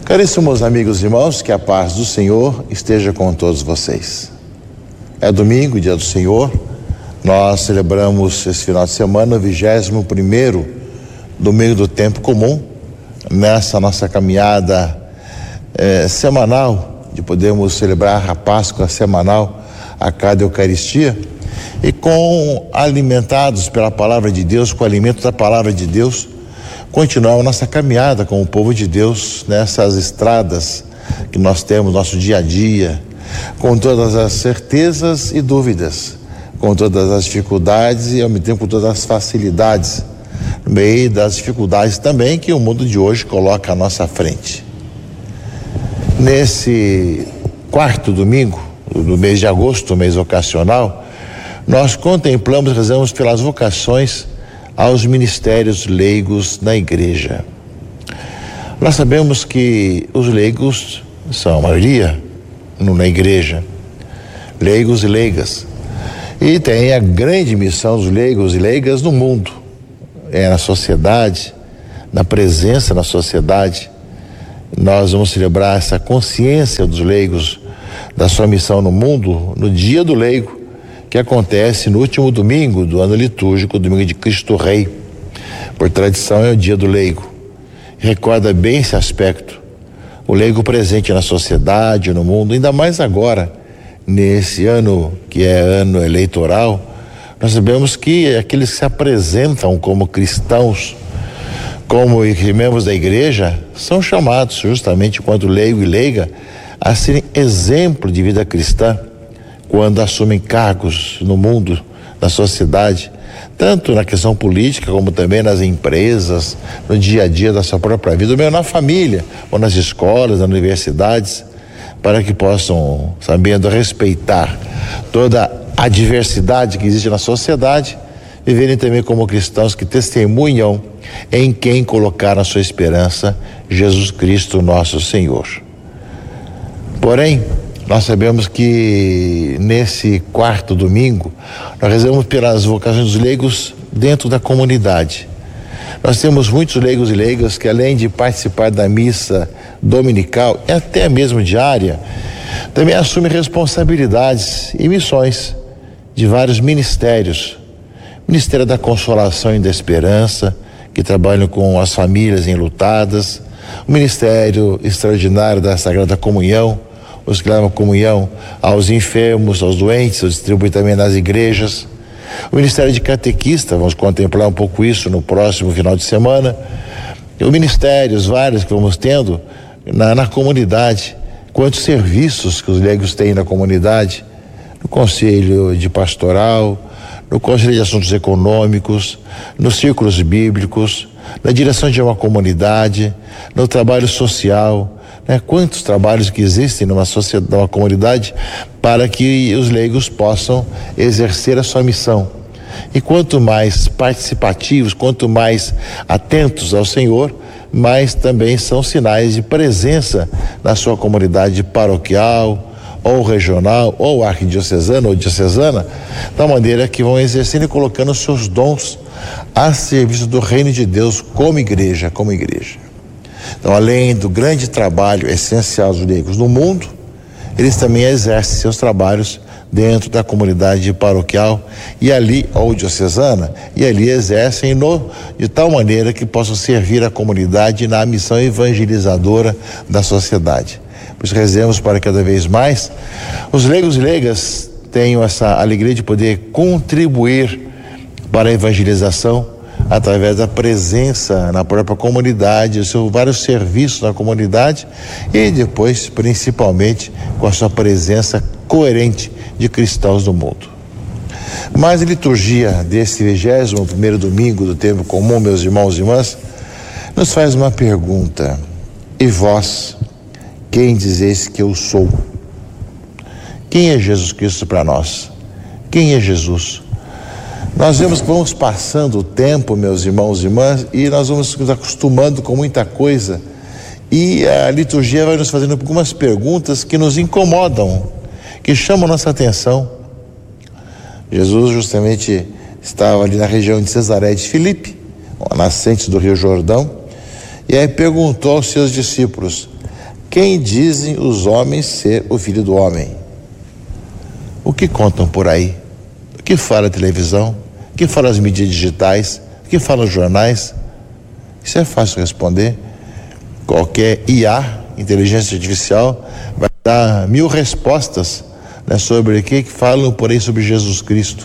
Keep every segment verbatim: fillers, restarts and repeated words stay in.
Caríssimos amigos e irmãos, que a paz do Senhor esteja com todos vocês. É domingo, dia do Senhor. Nós celebramos esse final de semana o vigésimo primeiro domingo do tempo comum, nessa nossa caminhada eh, semanal, de podermos celebrar a Páscoa semanal a cada Eucaristia, e com alimentados pela palavra de Deus, com o alimento da palavra de Deus, continuar a nossa caminhada com o povo de Deus nessas estradas que nós temos, nosso dia a dia, com todas as certezas e dúvidas, com todas as dificuldades e ao mesmo tempo com todas as facilidades, no meio das dificuldades também que o mundo de hoje coloca à nossa frente. Nesse quarto domingo do mês de agosto, mês vocacional, nós contemplamos e rezamos pelas vocações aos ministérios leigos na igreja. Nós sabemos que os leigos são a maioria na igreja, leigos e leigas, e tem a grande missão dos leigos e leigas no mundo, é na sociedade, na presença na sociedade. Nós vamos celebrar essa consciência dos leigos, da sua missão no mundo, no dia do leigo, que acontece no último domingo do ano litúrgico, domingo de Cristo Rei. Por tradição é o dia do leigo. Recorda bem esse aspecto. O leigo presente na sociedade, no mundo, ainda mais agora, nesse ano que é ano eleitoral, nós sabemos que aqueles que se apresentam como cristãos, como membros da igreja, são chamados justamente, enquanto leigo e leiga, a serem exemplo de vida cristã, quando assumem cargos no mundo, na sociedade, tanto na questão política como também nas empresas, no dia a dia da sua própria vida, ou mesmo na família, ou nas escolas, nas universidades, para que possam, sabendo respeitar toda a diversidade que existe na sociedade, viverem também como cristãos que testemunham em quem colocaram a sua esperança, Jesus Cristo, nosso Senhor. Porém, nós sabemos que nesse quarto domingo, nós rezamos pelas vocações dos leigos dentro da comunidade. Nós temos muitos leigos e leigas que, além de participar da missa dominical e até mesmo diária, também assumem responsabilidades e missões de vários ministérios. Ministério da Consolação e da Esperança, que trabalham com as famílias enlutadas, o Ministério Extraordinário da Sagrada Comunhão, os que levam comunhão aos enfermos, aos doentes, os distribuem também nas igrejas. O Ministério de Catequista, vamos contemplar um pouco isso no próximo final de semana. E o Ministérios vários que vamos tendo na, na comunidade, quantos serviços que os leigos têm na comunidade, no Conselho de Pastoral, no Conselho de Assuntos Econômicos, nos círculos bíblicos, na direção de uma comunidade, no trabalho social, né? Quantos trabalhos que existem numa sociedade, numa comunidade, para que os leigos possam exercer a sua missão. E quanto mais participativos, quanto mais atentos ao Senhor, mais também são sinais de presença na sua comunidade paroquial, ou regional, ou arquidiocesana, ou diocesana, da maneira que vão exercendo e colocando seus dons a serviço do reino de Deus como igreja, como igreja. Então, além do grande trabalho essencial dos leigos no mundo, eles também exercem seus trabalhos dentro da comunidade paroquial e ali, ou diocesana, e ali exercem no, de tal maneira que possam servir a comunidade na missão evangelizadora da sociedade. Por isso rezemos para que cada vez mais os leigos e leigas tenham essa alegria de poder contribuir para a evangelização através da presença na própria comunidade, os seus vários serviços na comunidade e depois, principalmente, com a sua presença coerente de cristãos no mundo. Mas a liturgia desse vigésimo primeiro domingo do tempo comum, meus irmãos e irmãs, nos faz uma pergunta: e vós, quem dizeis que eu sou? Quem é Jesus Cristo para nós? Quem é Jesus? Nós vemos que vamos passando o tempo, meus irmãos e irmãs, e nós vamos nos acostumando com muita coisa, e a liturgia vai nos fazendo algumas perguntas que nos incomodam, que chamam nossa atenção. Jesus justamente estava ali na região de Cesaré de Filipe, nascentes do Rio Jordão, e aí perguntou aos seus discípulos: quem dizem os homens ser o Filho do Homem? O que contam por aí? O que fala a televisão? O que fala as mídias digitais? O que falam os jornais? Isso é fácil responder. Qualquer I A, inteligência artificial, vai dar mil respostas, né, sobre o que falam por aí sobre Jesus Cristo.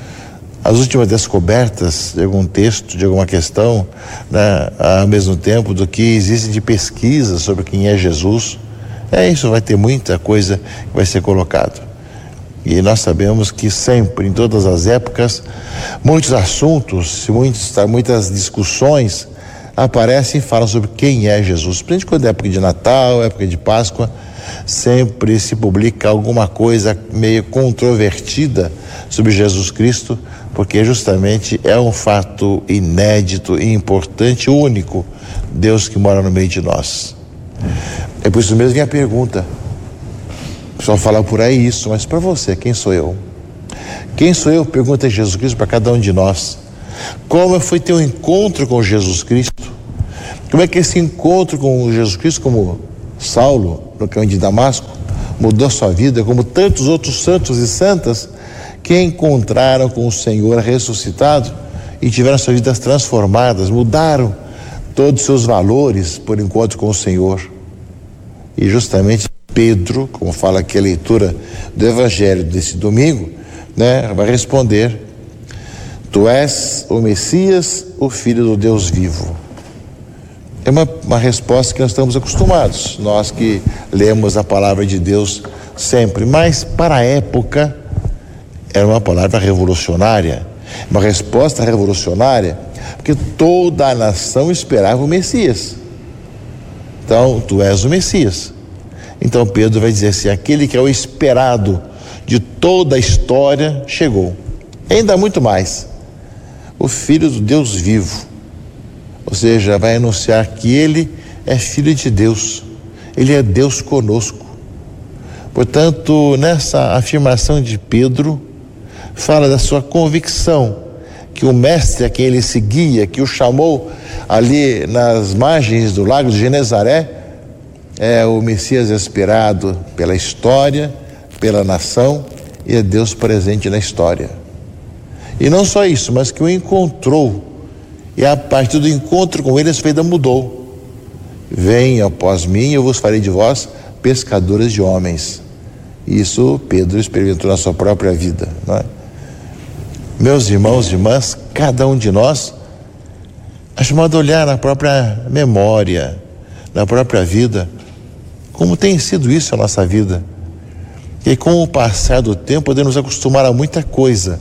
As últimas descobertas de algum texto, de alguma questão, né, ao mesmo tempo do que existem de pesquisa sobre quem é Jesus. É isso, vai ter muita coisa que vai ser colocado. E nós sabemos que sempre, em todas as épocas, muitos assuntos, muitos, muitas discussões aparecem e falam sobre quem é Jesus. Principalmente quando é época de Natal, época de Páscoa, sempre se publica alguma coisa meio controvertida sobre Jesus Cristo, porque justamente é um fato inédito e importante, único, Deus que mora no meio de nós. É por isso mesmo vem a pergunta. O pessoal fala por aí isso, mas para você, quem sou eu? Quem sou eu? Pergunta Jesus Cristo para cada um de nós. Como foi teu encontro com Jesus Cristo? Como é que esse encontro com Jesus Cristo, como Saulo no caminho de Damasco, mudou sua vida, como tantos outros santos e santas que encontraram com o Senhor ressuscitado e tiveram suas vidas transformadas, mudaram todos os seus valores por encontro com o Senhor. E justamente Pedro, como fala aqui a leitura do Evangelho desse domingo, né, vai responder: Tu és o Messias, o Filho do Deus vivo. É uma, uma resposta que nós estamos acostumados, nós que lemos a palavra de Deus sempre, mas para a época era uma palavra revolucionária, uma resposta revolucionária, porque toda a nação esperava o Messias. Então, tu és o Messias. Então Pedro vai dizer assim: aquele que é o esperado de toda a história chegou. E ainda muito mais, o Filho do Deus vivo. Ou seja, vai anunciar que ele é Filho de Deus, ele é Deus conosco. Portanto, nessa afirmação de Pedro, fala da sua convicção que o mestre a quem ele seguia, que o chamou ali nas margens do lago de Genezaré, é o Messias esperado pela história, pela nação, e é Deus presente na história. E não só isso, mas que o encontrou, e a partir do encontro com ele a sua vida mudou. Venha após mim, eu vos farei de vós pescadores de homens. Isso Pedro experimentou na sua própria vida, não é? Meus irmãos e irmãs, cada um de nós é chamado a olhar na própria memória, na própria vida, como tem sido isso a nossa vida. E com o passar do tempo podemos acostumar a muita coisa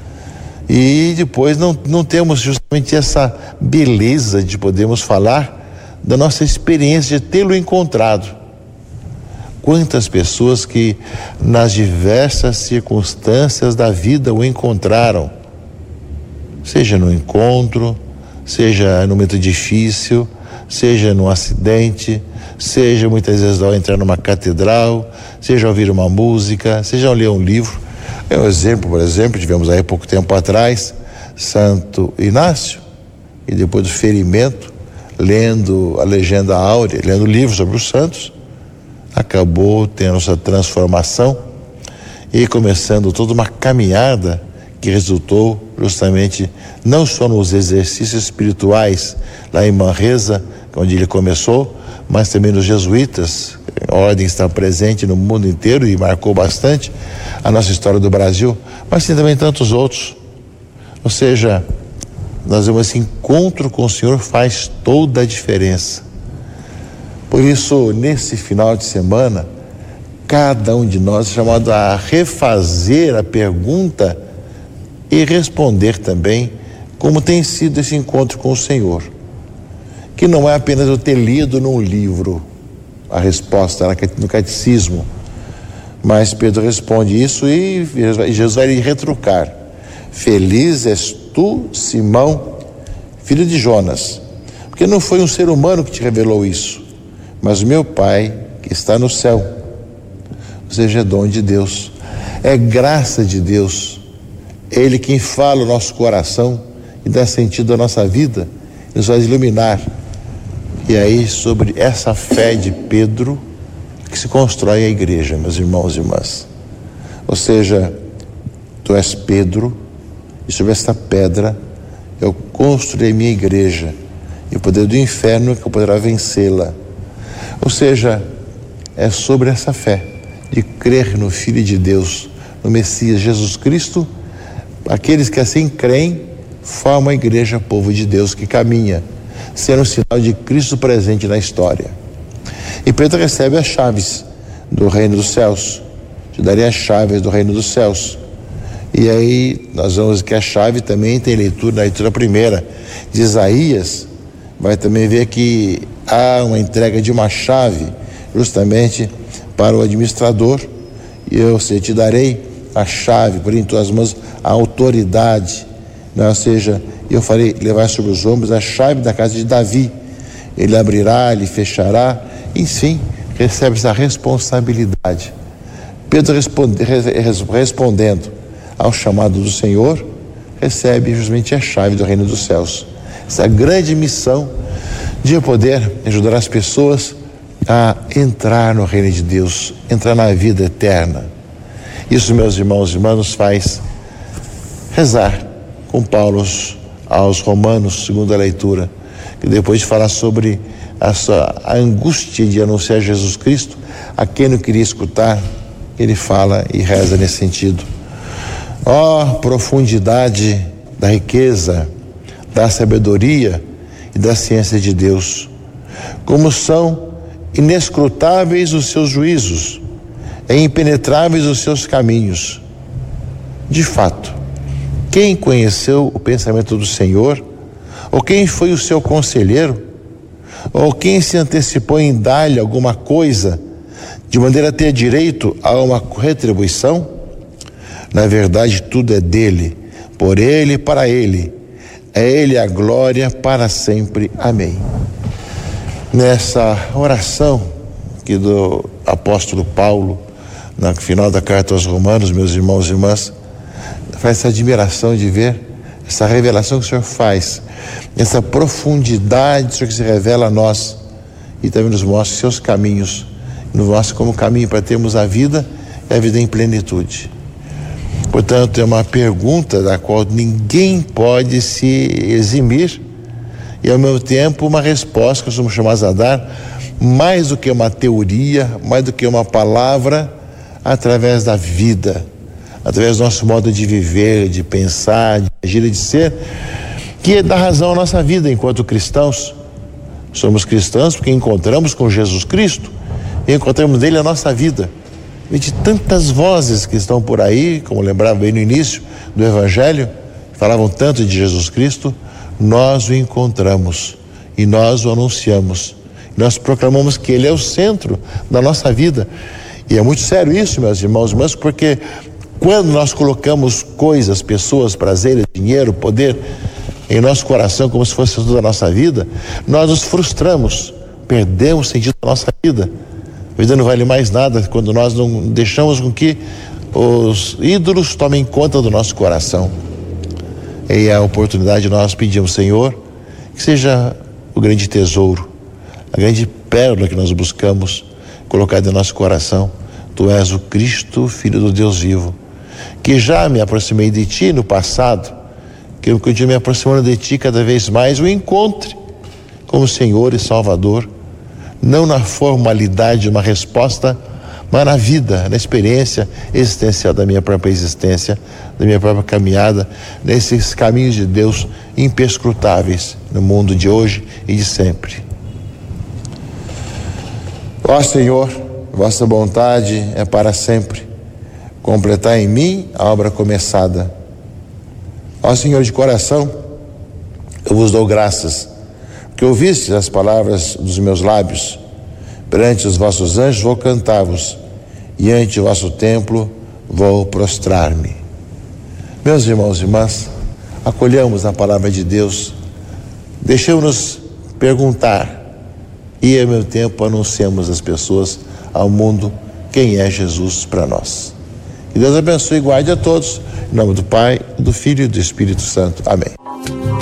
e depois não, não temos justamente essa beleza de podermos falar da nossa experiência de tê-lo encontrado. Quantas pessoas que nas diversas circunstâncias da vida o encontraram, seja no encontro, seja no momento difícil, seja num acidente, seja muitas vezes ao entrar numa catedral, seja ao ouvir uma música, seja ao ler um livro. É um exemplo, por exemplo, tivemos aí pouco tempo atrás Santo Inácio, e depois do ferimento, lendo a legenda áurea, lendo livros sobre os santos, acabou tendo essa transformação e começando toda uma caminhada que resultou justamente não só nos exercícios espirituais lá em Manresa, onde ele começou, mas também nos jesuítas. A ordem está presente no mundo inteiro e marcou bastante a nossa história do Brasil, mas tem também tantos outros. Ou seja, nós vemos esse encontro com o Senhor faz toda a diferença. Por isso, nesse final de semana, cada um de nós é chamado a refazer a pergunta e responder também como tem sido esse encontro com o Senhor. Que não é apenas eu ter lido num livro a resposta no catecismo, mas Pedro responde isso e Jesus vai lhe retrucar: feliz és tu, Simão, filho de Jonas, porque não foi um ser humano que te revelou isso, mas o meu Pai que está no céu. Ou seja, é dom de Deus, é graça de Deus. Ele quem fala o nosso coração e dá sentido à nossa vida, nos faz iluminar. E aí, sobre essa fé de Pedro, que se constrói a igreja, meus irmãos e irmãs. Ou seja, tu és Pedro, e sobre esta pedra eu construirei minha igreja, e o poder do inferno que poderá vencê-la. Ou seja, é sobre essa fé de crer no Filho de Deus, no Messias Jesus Cristo. Aqueles que assim creem formam a igreja, povo de Deus que caminha, sendo um sinal de Cristo presente na história. E Pedro recebe as chaves do reino dos céus. Te darei as chaves do reino dos céus. E aí nós vamos que a chave também tem leitura, na leitura primeira de Isaías, vai também ver que há uma entrega de uma chave justamente para o administrador. E eu sei, te darei a chave, por em tuas mãos a autoridade, né? Ou seja, eu farei levar sobre os ombros a chave da casa de Davi. Ele abrirá, ele fechará, enfim, recebe essa responsabilidade. Pedro responde, respondendo ao chamado do Senhor, recebe justamente a chave do reino dos céus. Essa grande missão de poder ajudar as pessoas a entrar no reino de Deus, entrar na vida eterna. Isso, meus irmãos e irmãs, nos faz rezar com Paulo aos Romanos, segundo a leitura, que depois de falar sobre a, sua, a angústia de anunciar Jesus Cristo, a quem não queria escutar, ele fala e reza nesse sentido. Ó oh, profundidade da riqueza, da sabedoria e da ciência de Deus, como são inescrutáveis os seus juízos e impenetráveis os seus caminhos. De fato, quem conheceu o pensamento do Senhor? Ou quem foi o seu conselheiro? Ou quem se antecipou em dar-lhe alguma coisa, de maneira a ter direito a uma retribuição? Na verdade, tudo é dele, por ele e para ele. É ele a glória para sempre. Amém. Nessa oração aqui do apóstolo Paulo, no final da carta aos Romanos, meus irmãos e irmãs, faz essa admiração de ver essa revelação que o Senhor faz, essa profundidade que se revela a nós e também nos mostra seus caminhos, nos mostra como caminho para termos a vida e a vida em plenitude. Portanto, é uma pergunta da qual ninguém pode se eximir e, ao mesmo tempo, uma resposta que nós somos chamados a dar, mais do que uma teoria, mais do que uma palavra, através da vida, através do nosso modo de viver, de pensar, de agir e de ser, que dá razão à nossa vida enquanto cristãos. Somos cristãos porque encontramos com Jesus Cristo e encontramos nele a nossa vida. E de tantas vozes que estão por aí, como lembrava bem no início do Evangelho, falavam tanto de Jesus Cristo, nós o encontramos e nós o anunciamos. Nós proclamamos que ele é o centro da nossa vida. E é muito sério isso, meus irmãos e irmãs, porque quando nós colocamos coisas, pessoas, prazeres, dinheiro, poder em nosso coração como se fosse toda a nossa vida, nós nos frustramos, perdemos o sentido da nossa vida. A vida não vale mais nada quando nós não deixamos com que os ídolos tomem conta do nosso coração. E a oportunidade nós pedimos, Senhor, que seja o grande tesouro, a grande pérola que nós buscamos colocar em nosso coração. Tu és o Cristo, Filho do Deus vivo, que já me aproximei de Ti no passado, que eu continue me aproximando de Ti cada vez mais, o encontre como Senhor e Salvador, não na formalidade de uma resposta, mas na vida, na experiência existencial da minha própria existência, da minha própria caminhada, nesses caminhos de Deus imperscrutáveis no mundo de hoje e de sempre. Ó Senhor, vossa vontade é para sempre, completar em mim a obra começada. Ó Senhor, de coração, eu vos dou graças, porque ouvistes as palavras dos meus lábios. Perante os vossos anjos vou cantar-vos, e ante o vosso templo vou prostrar-me. Meus irmãos e irmãs, acolhamos a palavra de Deus, deixemos-nos perguntar, e ao mesmo tempo anunciamos às pessoas, ao mundo, quem é Jesus para nós. Que Deus abençoe e guarde a todos, em nome do Pai, do Filho e do Espírito Santo. Amém.